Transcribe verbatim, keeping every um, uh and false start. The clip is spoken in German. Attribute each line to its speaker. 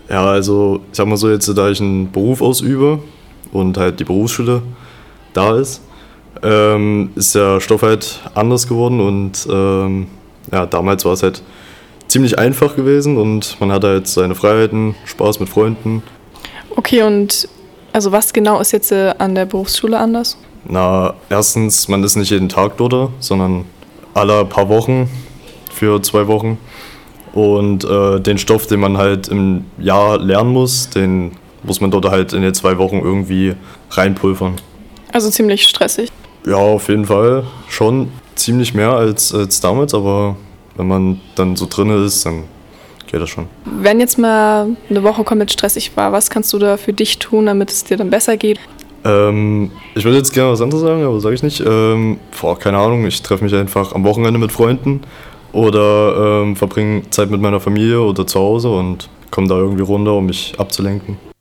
Speaker 1: Ja, also ich sag mal so, jetzt da ich einen Beruf ausübe und halt die Berufsschule da ist, ähm, ist der Stoff halt anders geworden und ähm, ja, damals war es halt ziemlich einfach gewesen und man hat halt seine Freiheiten, Spaß mit Freunden.
Speaker 2: Okay, und also was genau ist jetzt äh, an der Berufsschule anders?
Speaker 1: Na, erstens, man ist nicht jeden Tag dort, sondern alle paar Wochen für zwei Wochen. Und äh, den Stoff, den man halt im Jahr lernen muss, den muss man dort halt in den zwei Wochen irgendwie reinpulvern.
Speaker 2: Also ziemlich stressig.
Speaker 1: Ja, auf jeden Fall schon ziemlich mehr als, als damals, aber wenn man dann so drin ist, dann geht das schon.
Speaker 2: Wenn jetzt mal eine Woche komplett stressig war, was kannst du da für dich tun, damit es dir dann besser geht?
Speaker 1: Ähm, ich würde jetzt gerne was anderes sagen, aber sage ich nicht. Ähm, boah, keine Ahnung, ich treffe mich einfach am Wochenende mit Freunden oder ähm, verbringe Zeit mit meiner Familie oder zu Hause und komme da irgendwie runter, um mich abzulenken.